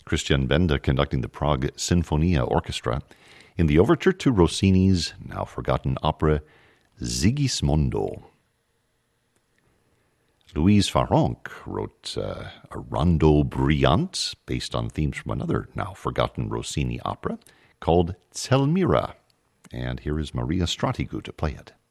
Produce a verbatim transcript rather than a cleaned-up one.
Christian Benda conducting the Prague Sinfonia Orchestra in the overture to Rossini's now-forgotten opera Sigismondo. Louise Farrenc wrote uh, a rondo brillante based on themes from another now-forgotten Rossini opera called Zelmira, and here is Maria Stratigu to play it.